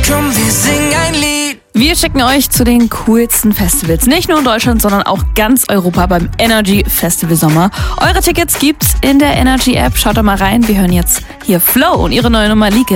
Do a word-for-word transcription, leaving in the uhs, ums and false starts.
Komm, wir singen ein Lied. Wir schicken euch zu den coolsten Festivals. Nicht nur in Deutschland, sondern auch ganz Europa beim Energy Festival Sommer. Eure Tickets gibt's in der Energy App. Schaut da mal rein. Wir hören jetzt hier Flow und ihre neue Nummer Liege.